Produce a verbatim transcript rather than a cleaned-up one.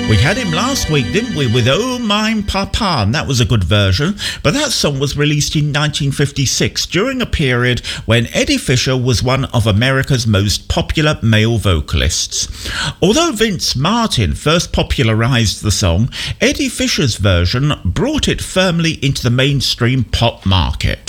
We had him last week, didn't we, with Oh My Papa, and that was a good version, but that song was released in nineteen fifty-six, during a period when Eddie Fisher was one of America's most popular male vocalists. Although Vince Martin first popularised the song, Eddie Fisher's version brought it firmly into the mainstream pop market.